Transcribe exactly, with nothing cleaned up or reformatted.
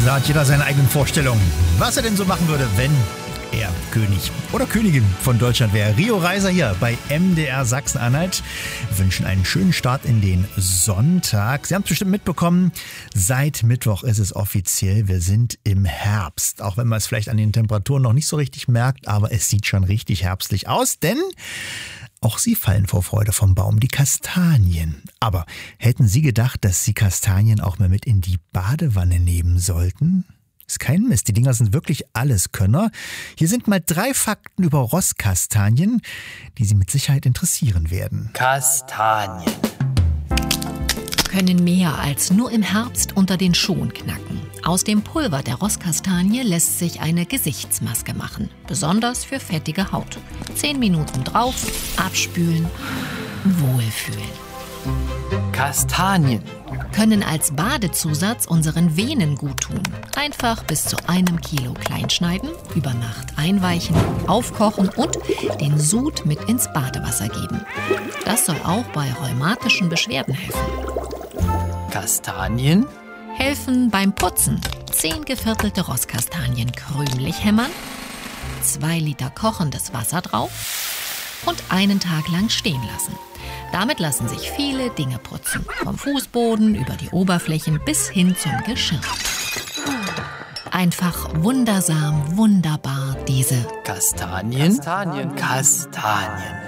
Da hat jeder seine eigenen Vorstellungen, was er denn so machen würde, wenn er König oder Königin von Deutschland wäre. Rio Reiser hier bei M D R Sachsen-Anhalt. Wir wünschen einen schönen Start in den Sonntag. Sie haben es bestimmt mitbekommen, seit Mittwoch ist es offiziell, wir sind im Herbst. Auch wenn man es vielleicht an den Temperaturen noch nicht so richtig merkt, aber es sieht schon richtig herbstlich aus, denn auch sie fallen vor Freude vom Baum, die Kastanien. Aber hätten Sie gedacht, dass Sie Kastanien auch mal mit in die Badewanne nehmen sollten? Ist kein Mist, die Dinger sind wirklich Alleskönner. Hier sind mal drei Fakten über Rosskastanien, die Sie mit Sicherheit interessieren werden. Kastanien können mehr als nur im Herbst unter den Schuhen knacken. Aus dem Pulver der Rosskastanie lässt sich eine Gesichtsmaske machen, besonders für fettige Haut. Zehn Minuten drauf, abspülen, wohlfühlen. Kastanien können als Badezusatz unseren Venen gut tun. Einfach bis zu einem Kilo klein schneiden, über Nacht einweichen, aufkochen und den Sud mit ins Badewasser geben. Das soll auch bei rheumatischen Beschwerden helfen. Kastanien helfen beim Putzen. Zehn geviertelte Rosskastanien krümelig hämmern, zwei Liter kochendes Wasser drauf und einen Tag lang stehen lassen. Damit lassen sich viele Dinge putzen. Vom Fußboden über die Oberflächen bis hin zum Geschirr. Einfach wundersam, wunderbar diese Kastanien. Kastanien. Kastanien.